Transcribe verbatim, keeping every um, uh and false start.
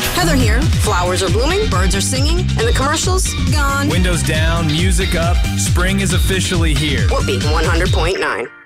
Heather here. Flowers are blooming, birds are singing, and the commercials, gone. Windows down, music up, spring is officially here. Whoopee one hundred point nine.